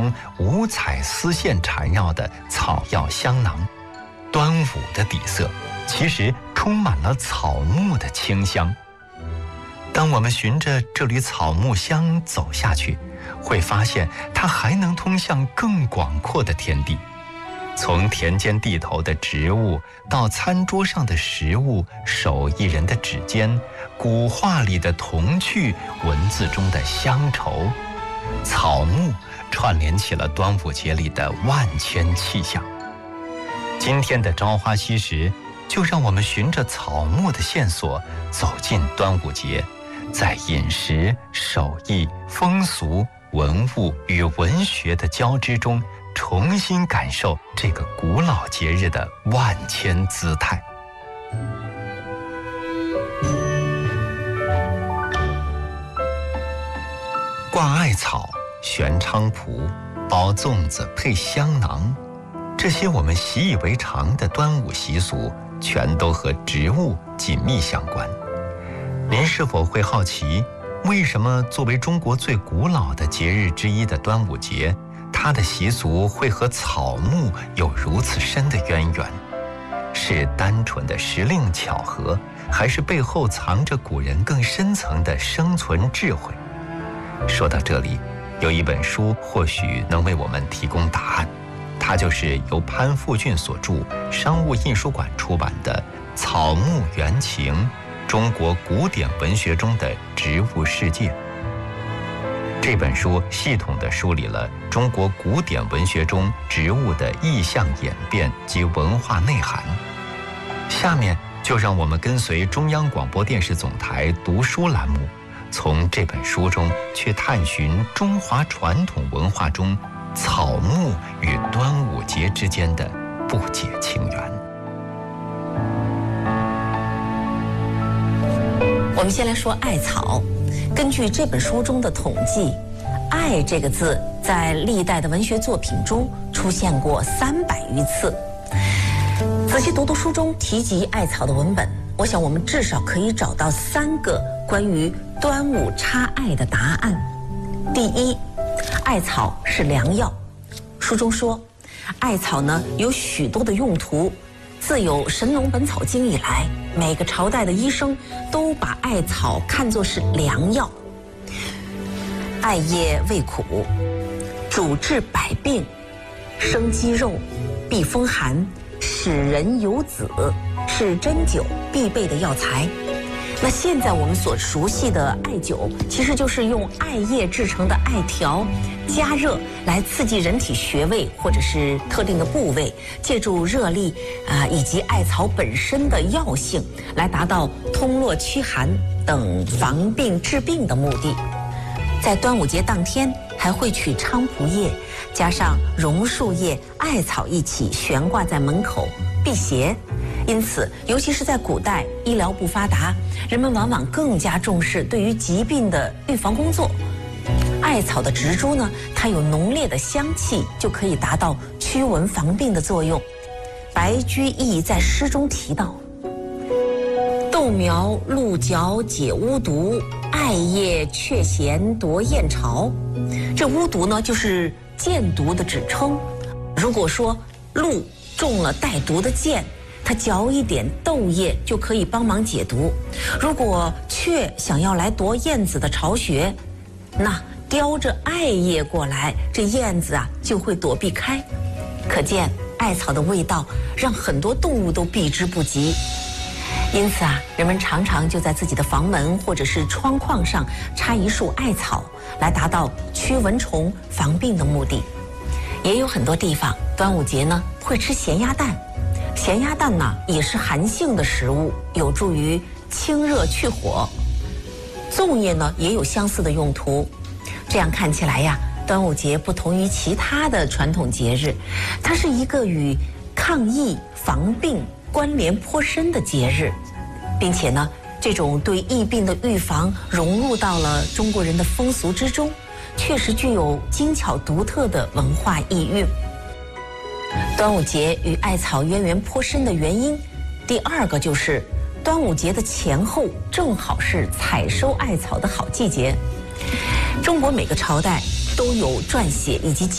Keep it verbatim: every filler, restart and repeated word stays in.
中五彩丝线缠绕的草药香囊。端午的底色其实充满了草木的清香。当我们循着这缕草木香走下去，会发现它还能通向更广阔的天地。从田间地头的植物到餐桌上的食物，手艺人的指尖，古画里的童趣，文字中的乡愁，草木串联起了端午节里的万千气象。今天的朝花夕拾，就让我们循着草木的线索走进端午节，在饮食、手艺、风俗、文物与文学的交织中，重新感受这个古老节日的万千姿态。挂艾草、悬菖蒲、包粽子配香囊，这些我们习以为常的端午习俗，全都和植物紧密相关。您是否会好奇，为什么作为中国最古老的节日之一的端午节，它的习俗会和草木有如此深的渊源？是单纯的时令巧合，还是背后藏着古人更深层的生存智慧？说到这里，有一本书或许能为我们提供答案，它就是由潘复俊所著、商务印书馆出版的《草木原情：中国古典文学中的植物世界》。这本书系统地梳理了中国古典文学中植物的意象演变及文化内涵。下面就让我们跟随中央广播电视总台读书栏目，从这本书中去探寻中华传统文化中草木与端午节之间的不解情缘。 我们先来说艾草。根据这本书中的统计，艾这个字在历代的文学作品中出现过三百余次。仔细读读书中提及艾草的文本，我想我们至少可以找到三个关于端午插艾的答案。第一，艾草是良药。书中说，艾草呢有许多的用途，自有《神农本草经》以来，每个朝代的医生都把艾草看作是良药。艾叶味苦，主治百病，生肌肉，避风寒，使人有子，是针灸必备的药材。那现在我们所熟悉的艾灸，其实就是用艾叶制成的艾条，加热来刺激人体穴位或者是特定的部位，借助热力啊、呃、以及艾草本身的药性，来达到通络驱寒等防病治病的目的。在端午节当天，还会取菖蒲叶加上榕树叶、艾草一起悬挂在门口辟邪。因此，尤其是在古代医疗不发达，人们往往更加重视对于疾病的预防工作。艾草的植株呢，它有浓烈的香气，就可以达到驱蚊防病的作用。白居易在诗中提到：豆苗鹿角解巫毒，艾叶却嫌夺燕巢。这巫毒呢，就是箭毒的指称。如果说鹿中了带毒的箭，它嚼一点豆叶就可以帮忙解毒。如果雀想要来夺燕子的巢穴，那叼着艾叶过来，这燕子啊就会躲避开。可见艾草的味道让很多动物都避之不及。因此啊，人们常常就在自己的房门或者是窗框上插一束艾草，来达到驱蚊虫、防病的目的。也有很多地方端午节呢会吃咸鸭蛋。咸鸭蛋呢也是寒性的食物，有助于清热去火。粽叶呢也有相似的用途。这样看起来呀，端午节不同于其他的传统节日，它是一个与抗疫防病关联颇深的节日，并且呢，这种对疫病的预防融入到了中国人的风俗之中，确实具有精巧独特的文化意蕴。端午节与艾草渊源颇深的原因，第二个就是端午节的前后正好是采收艾草的好季节。中国每个朝代都有撰写以及